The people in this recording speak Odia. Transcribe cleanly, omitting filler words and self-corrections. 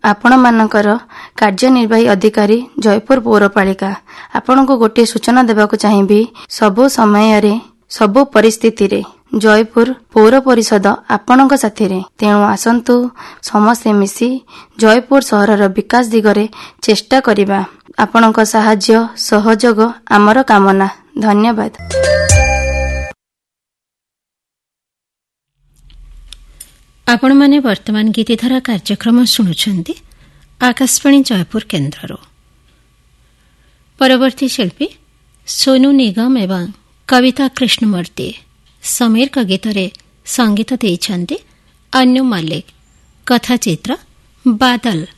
ଆପଣମାନଙ୍କର କାର୍ଯ୍ୟନିର୍ବାହୀ ଅଧିକାରୀ ଜୟପୁର ପୌରପାଳିକା। ଆପଣଙ୍କୁ ଗୋଟିଏ ସୂଚନା ଦେବାକୁ ଚାହିଁବି, ସବୁ ସମୟରେ ସବୁ ପରିସ୍ଥିତିରେ ଜୟପୁର ପୌର ପରିଷଦ ଆପଣଙ୍କ ସାଥିରେ। ତେଣୁ ଆସନ୍ତୁ ସମସ୍ତେ ମିଶି ଜୟପୁର ସହରର ବିକାଶ ଦିଗରେ ଚେଷ୍ଟା କରିବା। ଆପଣଙ୍କ ସାହାଯ୍ୟ ସହଯୋଗ ଆମର କାମନା। ଧନ୍ୟବାଦ। ଆପଣମାନେ ବର୍ତ୍ତମାନ ଗୀତିଧାରା କାର୍ଯ୍ୟକ୍ରମ ଶୁଣୁଛନ୍ତି ଆକାଶବାଣୀ ଜୟପୁର କେନ୍ଦ୍ରରୁ। ପରବର୍ତ୍ତୀ ଶିଳ୍ପୀ ସୋନୁ ନିଗମ ଏବଂ କବିତା କୃଷ୍ଣମୂର୍ତ୍ତି। ସମୀରଙ୍କ ଗୀତରେ ସଙ୍ଗୀତ ଦେଇଛନ୍ତି ଅନୁ ମଲ୍ଲିକ। କଥାଚିତ୍ର ବାଦଲ।